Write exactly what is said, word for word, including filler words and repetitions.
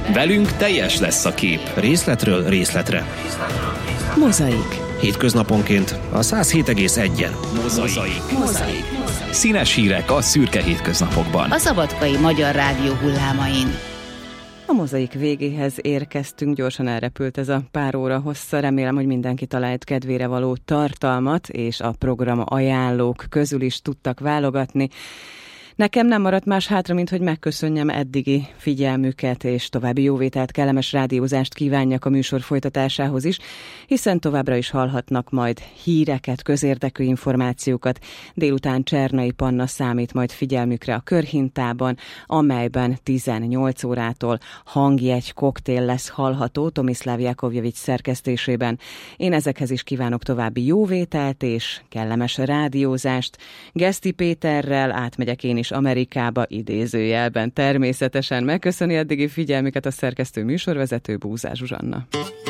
Velünk teljes lesz a kép. Részletről részletre. Mozaik. Hétköznaponként a száz hét egész egyen. Mozaik. Mozaik. Színes hírek a szürke hétköznapokban. A Szabadkai Magyar Rádió hullámain. A mozaik végéhez érkeztünk, gyorsan elrepült ez a pár óra hossza. Remélem, hogy mindenki talált kedvére való tartalmat, és a program ajánlók közül is tudtak válogatni. Nekem nem maradt más hátra, mint hogy megköszönjem eddigi figyelmüket, és további jóvételt, kellemes rádiózást kívánjak a műsor folytatásához is, hiszen továbbra is hallhatnak majd híreket, közérdekű információkat. Délután Csernai Panna számít majd figyelmükre a Körhintában, amelyben tizennyolc órától hangjegy koktél lesz hallható Tomislav Jakovjevics szerkesztésében. Én ezekhez is kívánok további jóvételt és kellemes rádiózást. Geszti Péterrel átmegyek én is Amerikába, idézőjelben természetesen. Megköszöni eddigi figyelmüket a szerkesztő műsorvezető, Búzár Zsuzsanna.